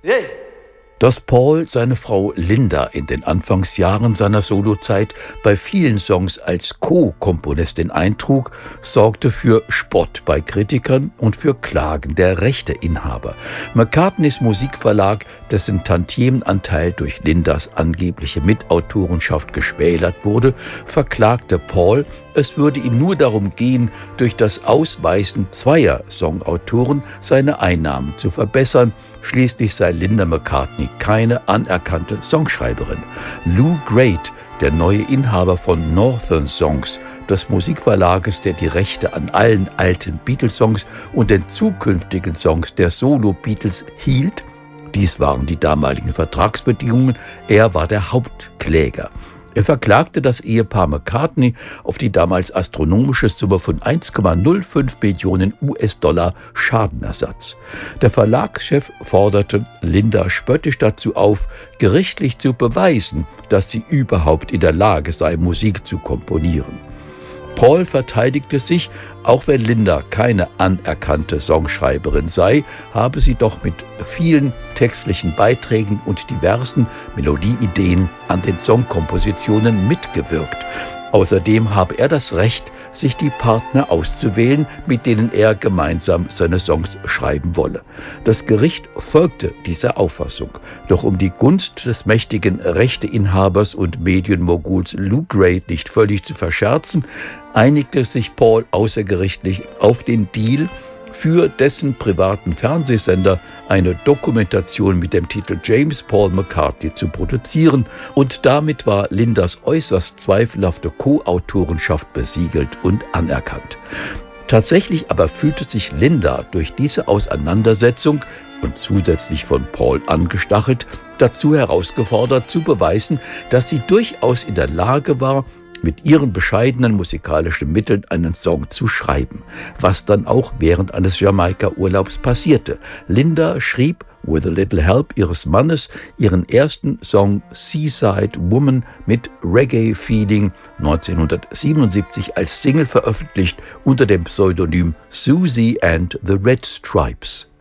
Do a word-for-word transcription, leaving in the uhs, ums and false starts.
Yay! Dass Paul seine Frau Linda in den Anfangsjahren seiner Solozeit bei vielen Songs als Co-Komponistin eintrug, sorgte für Spott bei Kritikern und für Klagen der Rechteinhaber. McCartneys Musikverlag, dessen Tantiemenanteil durch Lindas angebliche Mitautorenschaft geschmälert wurde, verklagte Paul, es würde ihm nur darum gehen, durch das Ausweisen zweier Songautoren seine Einnahmen zu verbessern. Schließlich sei Linda McCartney keine anerkannte Songschreiberin. Lou Grade, der neue Inhaber von Northern Songs, des Musikverlages, der die Rechte an allen alten Beatles-Songs und den zukünftigen Songs der Solo-Beatles hielt, dies waren die damaligen Vertragsbedingungen, er war der Hauptkläger. Er verklagte das Ehepaar McCartney auf die damals astronomische Summe von eins Komma null fünf Millionen U S-Dollar Schadenersatz. Der Verlagschef forderte Linda spöttisch dazu auf, gerichtlich zu beweisen, dass sie überhaupt in der Lage sei, Musik zu komponieren. Paul verteidigte sich, auch wenn Linda keine anerkannte Songschreiberin sei, habe sie doch mit vielen textlichen Beiträgen und diversen Melodieideen an den Songkompositionen mitgewirkt. Außerdem habe er das Recht, sich die Partner auszuwählen, mit denen er gemeinsam seine Songs schreiben wolle. Das Gericht folgte dieser Auffassung. Doch um die Gunst des mächtigen Rechteinhabers und Medienmoguls Lou Grade nicht völlig zu verscherzen, einigte sich Paul außergerichtlich auf den Deal, für dessen privaten Fernsehsender eine Dokumentation mit dem Titel James Paul McCartney zu produzieren, und damit war Lindas äußerst zweifelhafte Co-Autorenschaft besiegelt und anerkannt. Tatsächlich aber fühlte sich Linda durch diese Auseinandersetzung und zusätzlich von Paul angestachelt dazu herausgefordert zu beweisen, dass sie durchaus in der Lage war, mit ihren bescheidenen musikalischen Mitteln einen Song zu schreiben, was dann auch während eines Jamaika-Urlaubs passierte. Linda schrieb, with a little help ihres Mannes, ihren ersten Song Seaside Woman mit Reggae-Feeling neunzehnhundertsiebenundsiebzig als Single veröffentlicht unter dem Pseudonym Susie and the Red Stripes.